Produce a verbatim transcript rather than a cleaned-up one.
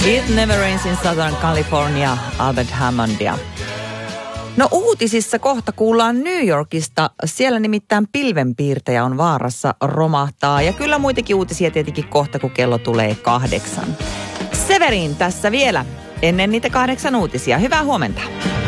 It Never Rains in Southern California, Albert Hammondia. No uutisissa kohta kuullaan New Yorkista. Siellä nimittäin pilvenpiirtäjä on vaarassa romahtaa. Ja kyllä muitakin uutisia tietenkin kohta, kun kello tulee kahdeksan. Severin tässä vielä ennen niitä kahdeksan uutisia. Hyvää huomenta.